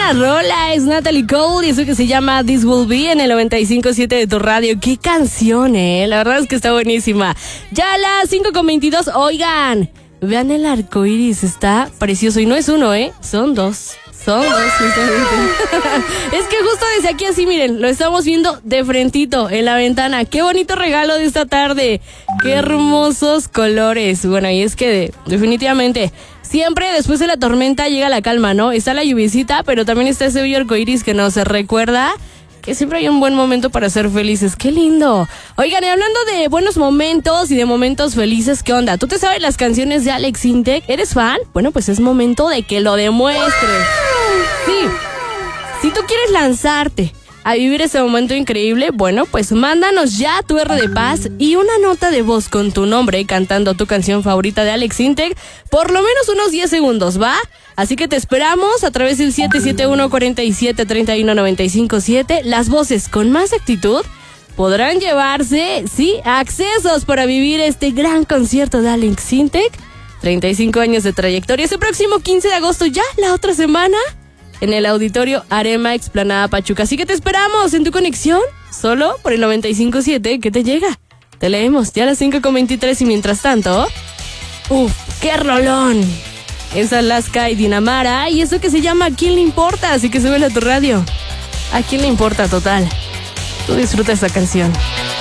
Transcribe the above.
buena rola, es Natalie Cole y eso que se llama This Will Be en el 95.7 de tu radio. ¡Qué canción, La verdad es que está buenísima. Ya a las 5:22, oigan, vean el arco iris, está precioso y no es uno, son dos. Son dos, Es que justo desde aquí así, miren, lo estamos viendo de frentito en la ventana. ¡Qué bonito regalo de esta tarde! ¡Qué hermosos colores! Bueno, y es que definitivamente siempre después de la tormenta llega la calma, ¿no? Está la lluviecita, pero también está ese bello arcoíris que nos recuerda que siempre hay un buen momento para ser felices. ¡Qué lindo! Oigan, y hablando de buenos momentos y de momentos felices, ¿qué onda? ¿Tú te sabes las canciones de Alex Intec? ¿Eres fan? Bueno, pues es momento de que lo demuestres. Sí, si tú quieres lanzarte a vivir ese momento increíble, bueno, pues mándanos ya tu R de paz y una nota de voz con tu nombre cantando tu canción favorita de Alex Intec, por lo menos unos 10 segundos, ¿va? Así que te esperamos a través del 771-47-31-95-7. Las voces con más actitud podrán llevarse, sí, accesos para vivir este gran concierto de Alex Intec. 35 años de trayectoria. Ese próximo 15 de agosto, ya la otra semana, en el Auditorio Arema Explanada Pachuca. Así que te esperamos en tu conexión, solo por el 95.7 que te llega. Te leemos ya a las 5:23 y mientras tanto, ¡qué rolón! Es Alaska y Dinamara y eso que se llama ¿A quién le importa? Así que súbelo a tu radio. ¿A quién le importa, total? Tú disfruta esta canción.